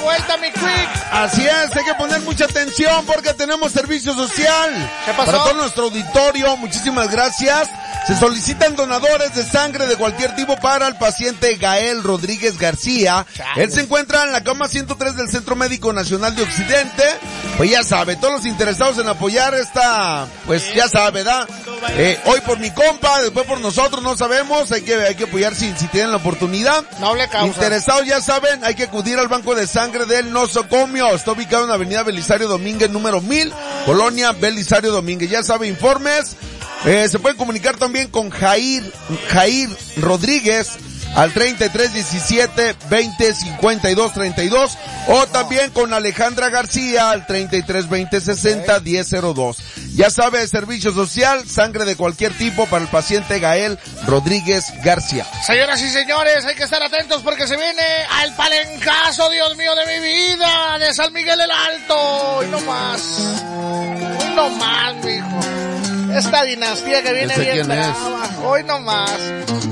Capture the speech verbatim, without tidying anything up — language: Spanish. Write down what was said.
vuelta, mi Quick. Así es, hay que poner mucha atención porque tenemos servicio social. ¿Qué pasó? Para todo nuestro auditorio, muchísimas gracias. Se solicitan donadores de sangre de cualquier tipo para el paciente Gael Rodríguez García. Chale. Él se encuentra en la cama ciento tres del Centro Médico Nacional de Occidente. Pues ya sabe, todos los interesados en apoyar esta, pues ya sabe, ¿verdad? Eh, hoy por mi compa, después por nosotros, no sabemos, hay que, hay que apoyar si, si tienen la oportunidad. Noble causa. Interesados ya saben, hay que acudir al Banco de Sangre del Nosocomio. Está ubicado en la avenida Belisario Domínguez, número mil, Colonia Belisario Domínguez. Ya sabe, informes. Eh, se pueden comunicar también con Jair, Jair Rodríguez al treinta y tres diecisiete veinte cincuenta y dos treinta y dos o también con Alejandra García al treinta y tres veinte sesenta diez cero dos. Ya sabe, servicio social, sangre de cualquier tipo para el paciente Gael Rodríguez García. Señoras y señores, hay que estar atentos porque se viene al palencazo, Dios mío, de mi vida, de San Miguel el Alto. Hoy no más. Hoy no más, mijo. Esta dinastía que viene ¿Ese bien quién es? brava. Hoy no más.